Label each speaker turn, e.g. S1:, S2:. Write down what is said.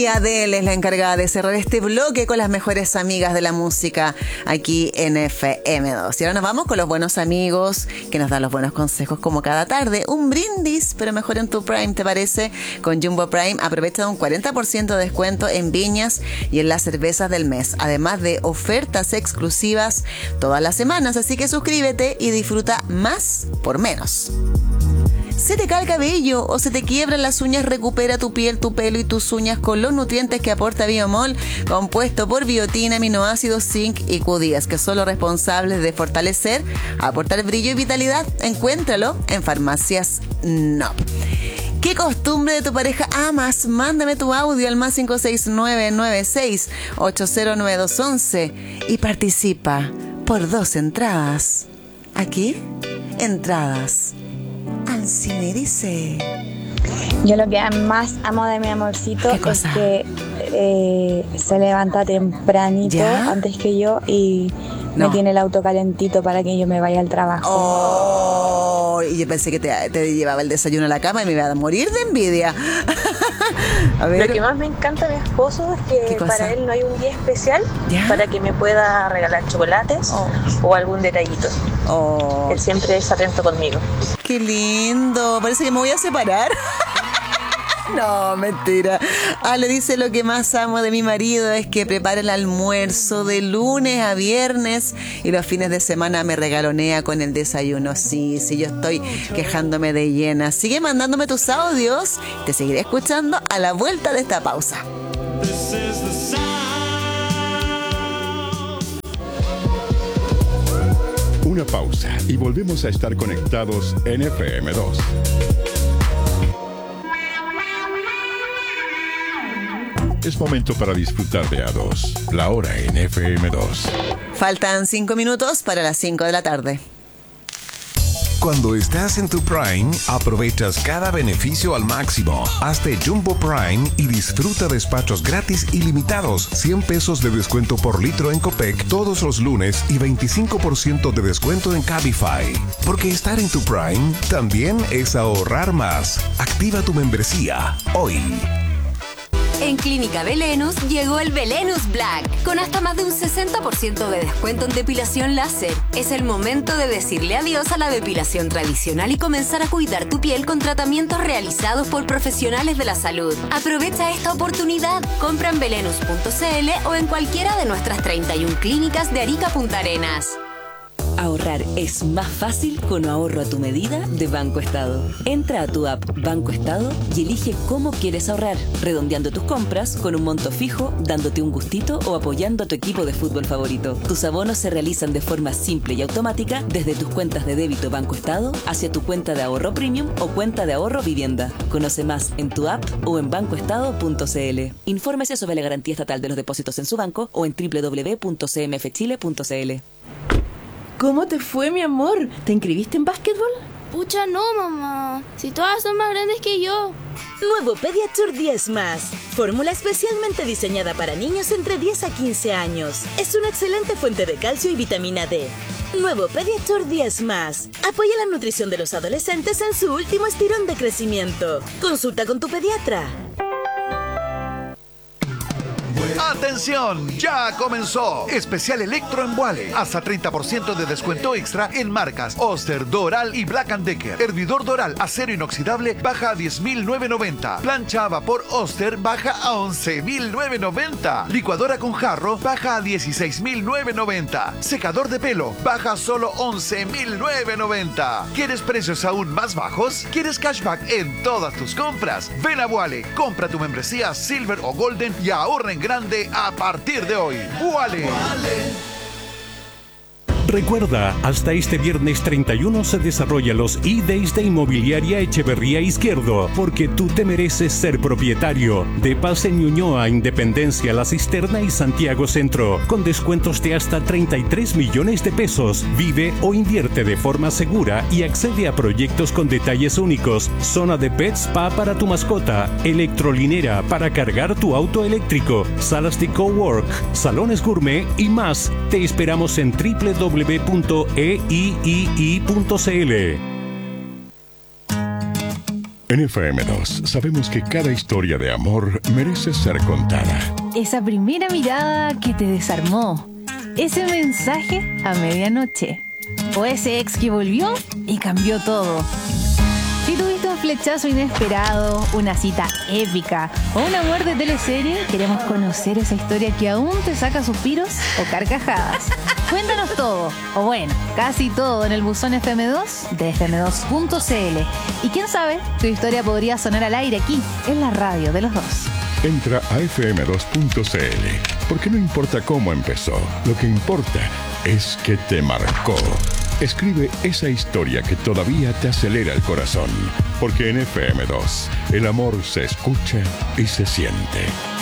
S1: Y Adele es la encargada de cerrar este bloque con las mejores amigas de la música aquí en FM2. Y ahora nos vamos con los buenos amigos que nos dan los buenos consejos como cada tarde. Un brindis, pero mejor en tu Prime, ¿te parece? Con Jumbo Prime aprovecha un 40% de descuento en viñas y en las cervezas del mes. Además de ofertas exclusivas todas las semanas. Así que suscríbete y disfruta más por menos. ¿Se te cae el cabello o se te quiebran las uñas? Recupera tu piel, tu pelo y tus uñas con los nutrientes que aporta Biomol, compuesto por biotina, aminoácidos, zinc y Q10, que son los responsables de fortalecer, aportar brillo y vitalidad. Encuéntralo en Farmacias No. ¿Qué costumbre de tu pareja amas? Mándame tu audio al más 56996-809211 y participa por 2 entradas. ¿Aquí? Entradas al cine, dice.
S2: Yo lo que más amo de mi amorcito es que se levanta tempranito, ¿ya?, antes que yo, y me tiene el auto calentito para que yo me vaya al trabajo.
S1: Oh, y yo pensé que te llevaba el desayuno a la cama y me iba a morir de envidia. A ver.
S3: Lo que más me encanta de mi esposo es que para él no hay un día especial, ¿ya?, para que me pueda regalar chocolates o algún detallito. Él siempre es atento conmigo.
S1: ¡Qué lindo! Parece que me voy a separar. No, mentira. Le dice: lo que más amo de mi marido es que prepara el almuerzo de lunes a viernes y los fines de semana me regalonea con el desayuno. Sí, yo estoy quejándome de llena. Sigue mandándome tus audios. Te seguiré escuchando a la vuelta de esta pausa.
S4: Una pausa y volvemos a estar conectados en FM2. Es momento para disfrutar de A2, la hora en FM2.
S1: Faltan 5 minutos para las 5 de la tarde.
S5: Cuando estás en tu Prime, aprovechas cada beneficio al máximo. Hazte Jumbo Prime y disfruta despachos gratis ilimitados, 100 pesos de descuento por litro en Copec todos los lunes y 25% de descuento en Cabify. Porque estar en tu Prime también es ahorrar más. Activa tu membresía hoy.
S6: En Clínica Belenus llegó el Belenus Black, con hasta más de un 60% de descuento en depilación láser. Es el momento de decirle adiós a la depilación tradicional y comenzar a cuidar tu piel con tratamientos realizados por profesionales de la salud. Aprovecha esta oportunidad. Compra en belenus.cl o en cualquiera de nuestras 31 clínicas de Arica Punta Arenas.
S7: Ahorrar es más fácil con ahorro a tu medida de Banco Estado. Entra a tu app Banco Estado y elige cómo quieres ahorrar, redondeando tus compras con un monto fijo, dándote un gustito o apoyando a tu equipo de fútbol favorito. Tus abonos se realizan de forma simple y automática desde tus cuentas de débito Banco Estado hacia tu cuenta de ahorro premium o cuenta de ahorro vivienda. Conoce más en tu app o en bancoestado.cl. Infórmese sobre la garantía estatal de los depósitos en su banco o en www.cmfchile.cl.
S8: ¿Cómo te fue, mi amor? ¿Te inscribiste en básquetbol?
S9: Pucha, no, mamá. Si todas son más grandes que yo.
S8: Nuevo Pediatur 10+. Fórmula especialmente diseñada para niños entre 10 a 15 años. Es una excelente fuente de calcio y vitamina D. Nuevo Pediatur 10+. Apoya la nutrición de los adolescentes en su último estirón de crecimiento. Consulta con tu pediatra.
S10: ¡Atención! ¡Ya comenzó! Especial Electro en Wally. Hasta 30% de descuento extra en marcas Oster, Doral y Black & Decker. Hervidor Doral acero inoxidable baja a 10.990. Plancha a vapor Oster baja a 11.990. Licuadora con jarro baja a 16.990. Secador de pelo baja a solo 11.990. ¿Quieres precios aún más bajos? ¿Quieres cashback en todas tus compras? Ven a Wally. Compra tu membresía Silver o Golden y ahorra en grande a partir de hoy. ¡Wally!
S11: Recuerda, hasta este viernes 31 se desarrollan los E-Days de Inmobiliaria Echeverría Izquierdo, porque tú te mereces ser propietario. De Paz en Ñuñoa, Independencia, La Cisterna y Santiago Centro, con descuentos de hasta 33 millones de pesos. Vive o invierte de forma segura y accede a proyectos con detalles únicos. Zona de Pet Spa para tu mascota, electrolinera para cargar tu auto eléctrico, salas de cowork, salones gourmet y más. Te esperamos en www.eiii.cl.
S4: En FM2 sabemos que cada historia de amor merece ser contada.
S12: Esa primera mirada que te desarmó. Ese mensaje a medianoche. O ese ex que volvió y cambió todo. Si tuviste un flechazo inesperado, una cita épica o un amor de teleserie, queremos conocer esa historia que aún te saca suspiros o carcajadas. Cuéntanos todo, o bueno, casi todo en el buzón FM2 de fm2.cl. Y quién sabe, tu historia podría sonar al aire aquí, en la radio de los dos.
S4: Entra a fm2.cl, porque no importa cómo empezó, lo que importa es que te marcó. Escribe esa historia que todavía te acelera el corazón, porque en FM2 el amor se escucha y se siente.